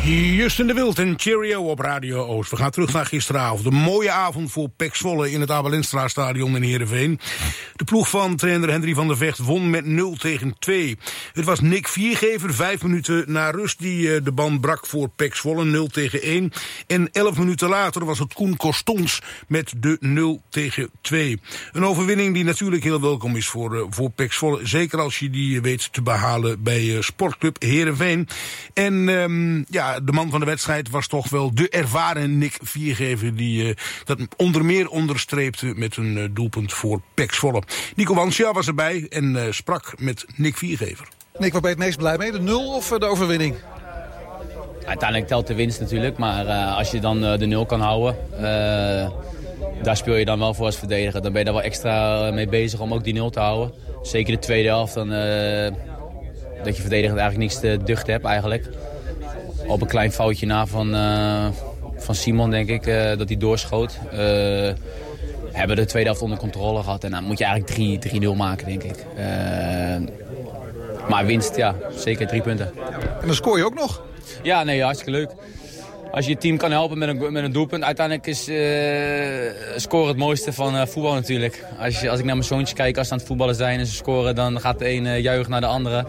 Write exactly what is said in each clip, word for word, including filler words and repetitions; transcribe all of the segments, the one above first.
Justin de Wild en Cheerio op Radio Oost. We gaan terug naar gisteravond. Een mooie avond voor P E C Zwolle in het Abel Enstra-stadion in Heerenveen. De ploeg van trainer Hendry van der Vecht won met nul tegen twee. Het was Nick Viergever, vijf minuten na rust, die de band brak voor P E C Zwolle, nul tegen één. En elf minuten later was het Koen Costons met de nul tegen twee. Een overwinning die natuurlijk heel welkom is voor, voor P E C Zwolle. Zeker als je die weet te behalen bij Sportclub Heerenveen. En um, ja, de man van de wedstrijd was toch wel de ervaren Nick Viergever, die uh, dat onder meer onderstreepte met een uh, doelpunt voor P E C Zwolle. Nico Wansja was erbij en uh, sprak met Nick Viergever. Nick, waar ben je het meest blij mee? De nul of de overwinning? Uiteindelijk telt de winst natuurlijk, maar uh, als je dan uh, de nul kan houden, uh, daar speel je dan wel voor als verdediger. Dan ben je daar wel extra mee bezig om ook die nul te houden. Zeker de tweede helft, dan, uh, dat je verdediger eigenlijk niks te ducht hebt eigenlijk. Op een klein foutje na van, uh, van Simon, denk ik, uh, dat hij doorschoot. Uh, hebben de tweede helft onder controle gehad. En dan moet je eigenlijk drie nul maken, denk ik. Uh, maar winst, ja, zeker drie punten. En dan scoor je ook nog? Ja, nee, hartstikke leuk. Als je je team kan helpen met een, met een doelpunt. Uiteindelijk is uh, scoren het mooiste van uh, voetbal natuurlijk. Als, je, als ik naar mijn zoontjes kijk, als ze aan het voetballen zijn en ze scoren, dan gaat de ene juichen naar de andere.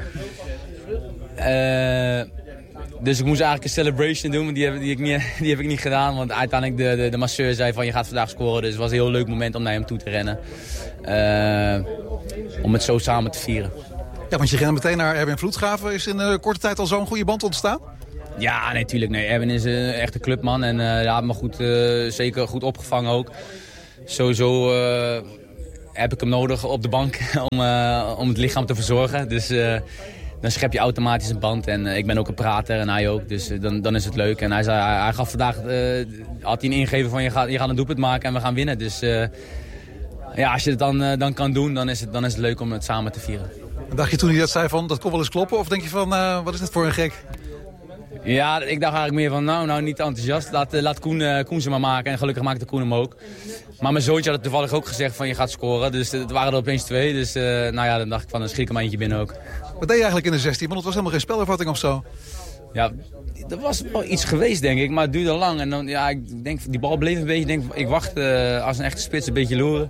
Uh, Dus ik moest eigenlijk een celebration doen, maar die heb, die, ik niet, die heb ik niet gedaan. Want uiteindelijk de, de, de masseur zei van je gaat vandaag scoren. Dus het was een heel leuk moment om naar hem toe te rennen. Uh, om het zo samen te vieren. Ja, want je rent meteen naar Erwin Vloedgraven. Is in uh, korte tijd al zo'n goede band ontstaan? Ja, nee, tuurlijk. Nee. Erwin is uh, echt een clubman. En uh, ja, maar goed, uh, zeker goed opgevangen ook. Sowieso uh, heb ik hem nodig op de bank om, uh, om het lichaam te verzorgen. Dus... Uh, Dan schep je automatisch een band. En uh, ik ben ook een prater en hij ook. Dus uh, dan, dan is het leuk. En hij, zei, hij, hij gaf vandaag, uh, had hij een ingeven van je gaat, je gaat een doelpunt maken en we gaan winnen. Dus uh, ja, als je het dan, uh, dan kan doen, dan is, het, dan is het leuk om het samen te vieren. En dacht je toen hij dat zei van, dat kon wel eens kloppen? Of denk je van, uh, wat is dit voor een gek? Ja, ik dacht eigenlijk meer van, nou, nou niet enthousiast. Laat, uh, laat Koen, uh, Koen ze maar maken. En gelukkig maakte Koen hem ook. Maar mijn zoontje had het toevallig ook gezegd van, je gaat scoren. Dus het waren er opeens twee. Dus uh, nou ja, dan dacht ik van, dan schiet ik hem eentje binnen ook. Wat deed je eigenlijk in de zestien? Want het was helemaal geen spelervatting of zo. Ja, er was wel iets geweest, denk ik. Maar het duurde lang. En dan, ja, ik denk, die bal bleef een beetje. Denk, ik wacht uh, als een echte spits een beetje loeren.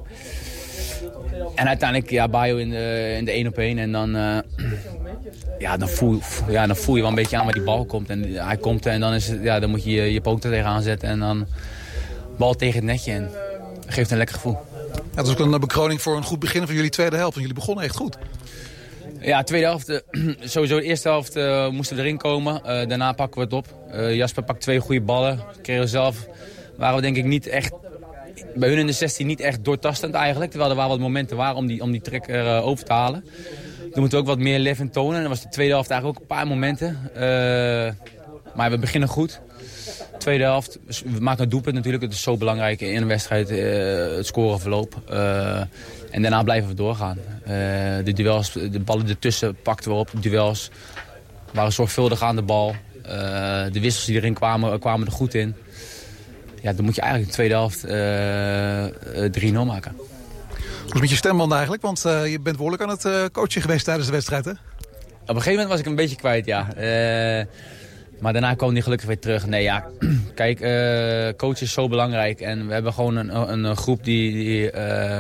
En uiteindelijk, ja, Bayo in de, in de één op één. En dan, uh, ja, dan, voel, ja, dan voel je wel een beetje aan waar die bal komt. En hij komt en dan, is het, ja, dan moet je je, je poot er tegenaan zetten. En dan bal tegen het netje. En dat geeft een lekker gevoel. Ja, dat is ook een bekroning voor een goed begin van jullie tweede helft. Want jullie begonnen echt goed. Ja, tweede helft, uh, sowieso de eerste helft uh, moesten we erin komen. Uh, daarna pakken we het op. Uh, Jasper pakt twee goede ballen. Kregen zelf, waren we denk ik niet echt, bij hun in de zestien niet echt doortastend eigenlijk. Terwijl er wel wat momenten waren om die, om die trek uh, over te halen. Toen moeten we ook wat meer lef in tonen. En dat was de tweede helft eigenlijk ook een paar momenten. Uh, maar we beginnen goed. Tweede helft, we maken een doelpunt natuurlijk. Het is zo belangrijk in een wedstrijd, uh, het scorenverloop. Uh, en daarna blijven we doorgaan. Uh, de duels, de ballen ertussen pakten we op. De duels waren zorgvuldig aan de bal. Uh, de wissels die erin kwamen, kwamen er goed in. Ja, dan moet je eigenlijk in de tweede helft uh, uh, drie nul maken. Hoe is het met je stemband eigenlijk? Want uh, je bent behoorlijk aan het uh, coachen geweest tijdens de wedstrijd, hè? Op een gegeven moment was ik een beetje kwijt, ja. Uh, maar daarna kwam hij gelukkig weer terug. Nee, ja, kijk, uh, coach is zo belangrijk. En we hebben gewoon een, een, een groep die... die uh,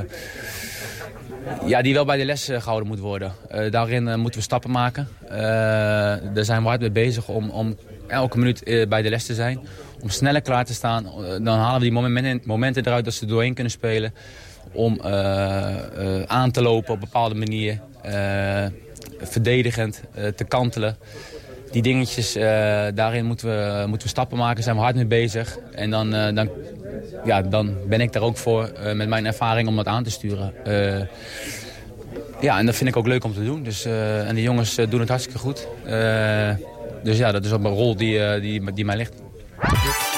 Ja, die wel bij de les gehouden moet worden. Uh, daarin uh, moeten we stappen maken. Uh, daar zijn we hard mee bezig om, om elke minuut uh, bij de les te zijn. Om sneller klaar te staan. Uh, dan halen we die momenten, momenten eruit dat ze doorheen kunnen spelen. Om uh, uh, aan te lopen op bepaalde manieren. Uh, verdedigend, uh, te kantelen. Die dingetjes, uh, daarin moeten we, moeten we stappen maken. Daar zijn we hard mee bezig. En dan, uh, dan, ja, dan ben ik daar ook voor uh, met mijn ervaring om dat aan te sturen. Uh, ja, en dat vind ik ook leuk om te doen. Dus, uh, en de jongens uh, doen het hartstikke goed. Uh, dus ja, dat is ook een rol die, uh, die, die mij ligt.